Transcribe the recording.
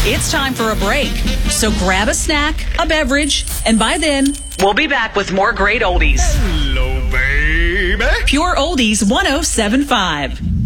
It's time for a break. So grab a snack, a beverage, and by then, we'll be back with more great oldies. Hello, baby. Pure Oldies 107.5.